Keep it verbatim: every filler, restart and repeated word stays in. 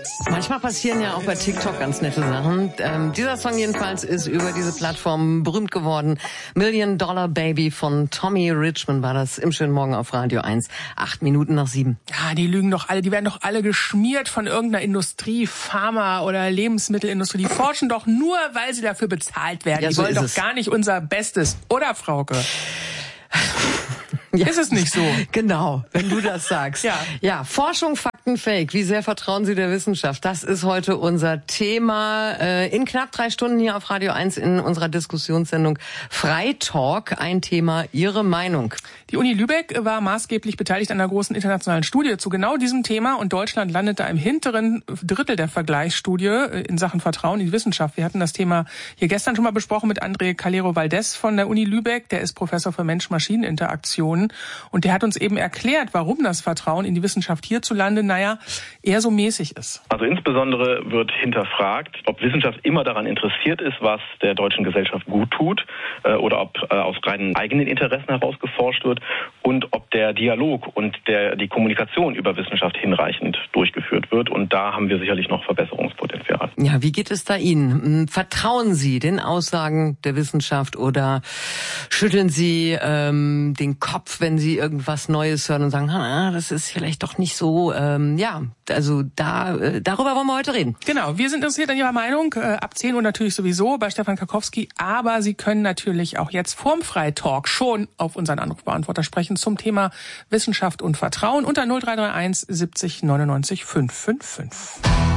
Manchmal passieren ja auch bei TikTok ganz nette Sachen. Ähm, dieser Song jedenfalls ist über diese Plattform berühmt geworden. Million Dollar Baby von Tommy Richman war das im schönen Morgen auf Radio eins. Acht Minuten nach sieben. Ja, die lügen doch alle. Die werden doch alle geschmiert von irgendeiner Industrie, Pharma oder Lebensmittelindustrie. Die forschen doch nur, weil sie dafür bezahlt werden. Ja, die so wollen ist doch es. gar nicht unser Bestes. Oder, Frauke? Ja. Ist es nicht so? Genau, wenn du das sagst. Ja. Ja, Forschung, Fakten, Fake. Wie sehr vertrauen Sie der Wissenschaft? Das ist heute unser Thema. Äh, in knapp drei Stunden hier auf Radio eins in unserer Diskussionssendung Freitalk. Ein Thema, Ihre Meinung. Die Uni Lübeck war maßgeblich beteiligt an einer großen internationalen Studie zu genau diesem Thema und Deutschland landete im hinteren Drittel der Vergleichsstudie in Sachen Vertrauen in die Wissenschaft. Wir hatten das Thema hier gestern schon mal besprochen mit André Calero-Valdez von der Uni Lübeck. Der ist Professor für Mensch-Maschinen-Interaktionen und der hat uns eben erklärt, warum das Vertrauen in die Wissenschaft hierzulande, naja, eher so mäßig ist. Also insbesondere wird hinterfragt, ob Wissenschaft immer daran interessiert ist, was der deutschen Gesellschaft gut tut äh, oder ob äh, aus reinen eigenen Interessen heraus geforscht wird und ob der Dialog und der, die Kommunikation über Wissenschaft hinreichend durchgeführt wird. Und da haben wir sicherlich noch Verbesserungspotenzial. Ja, wie geht es da Ihnen? Vertrauen Sie den Aussagen der Wissenschaft oder schütteln Sie ähm, den Kopf, wenn Sie irgendwas Neues hören und sagen, ah, das ist vielleicht doch nicht so, ähm, ja, also da äh, darüber wollen wir heute reden. Genau, wir sind interessiert an Ihrer Meinung, äh, ab zehn Uhr natürlich sowieso bei Stefan Karkowski, aber Sie können natürlich auch jetzt vorm Freitalk schon auf unseren Anrufbeantworter sprechen zum Thema Wissenschaft und Vertrauen unter null drei drei eins siebzig neunundneunzig fünfhundertfünfundfünfzig.